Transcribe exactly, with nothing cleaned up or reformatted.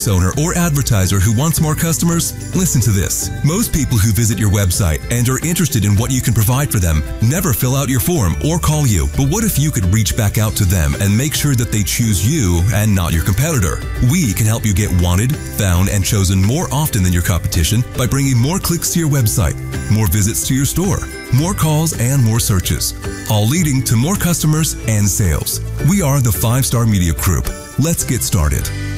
owner or advertiser who wants more customers? Listen to this. Most people who visit your website and are interested in what you can provide for them never fill out your form or call you. But what if you could reach back out to them and make sure that they choose you and not your competitor? We can help you get wanted, found, and chosen more often than your competition by bringing more clicks to your website, more visits to your store, more calls, and more searches, all leading to more customers and sales. We are the Five Star Media Group. Let's get started.